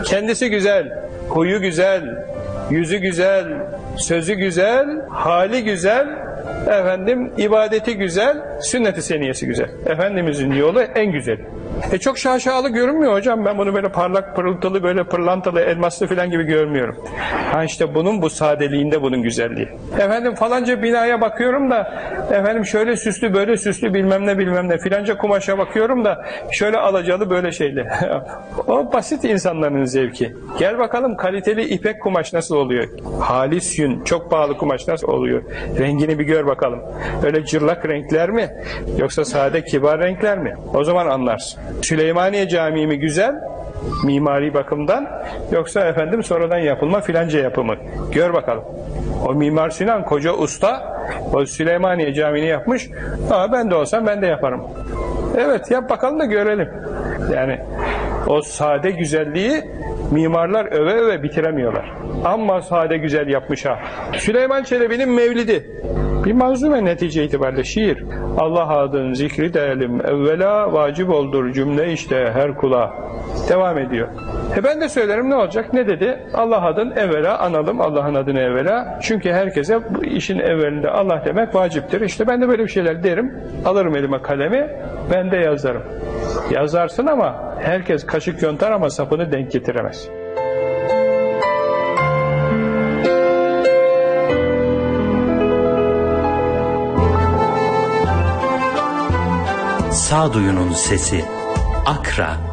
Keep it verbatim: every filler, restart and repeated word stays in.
Kendisi güzel, huyu güzel, yüzü güzel, sözü güzel, hali güzel, efendim ibadeti güzel, sünnet-i seniyesi güzel. Efendimizin yolu en güzeli. E çok şaşalı görünmüyor hocam. Ben bunu böyle parlak pırıltılı, böyle pırlantalı, elmaslı falan gibi görmüyorum. Ha işte bunun bu sadeliğinde bunun güzelliği. Efendim falanca binaya bakıyorum da efendim şöyle süslü, böyle süslü, bilmem ne bilmem ne, filanca kumaşa bakıyorum da şöyle alacalı, böyle şeyli. O basit insanların zevki. Gel bakalım kaliteli ipek kumaş nasıl oluyor? Halis yün, çok pahalı kumaş nasıl oluyor? Rengini bir gör bakalım. Öyle cırlak renkler mi? Yoksa sade kibar renkler mi? O zaman anlarsın. Süleymaniye Camii mi güzel mimari bakımdan, yoksa efendim sonradan yapılma filanca yapımı? Gör bakalım. O Mimar Sinan koca usta o Süleymaniye Camii'ni yapmış. Aa, ben de olsam ben de yaparım. Evet, yap bakalım da görelim. Yani o sade güzelliği mimarlar öve öve bitiremiyorlar. Amma sade güzel yapmış ha. Süleyman Çelebi'nin Mevlidi. Bir manzume netice itibariyle şiir. Allah adın zikri değelim evvela, vacip oldur cümle işte her kula. Devam ediyor. E ben de söylerim, ne olacak? Ne dedi? Allah adın evvela analım, Allah'ın adını evvela. Çünkü herkese bu işin evvelinde Allah demek vaciptir. İşte ben de böyle bir şeyler derim. Alırım elime kalemi, ben de yazarım. Yazarsın ama herkes kaşık yontar ama sapını denk getiremez. Sağduyunun sesi Akra.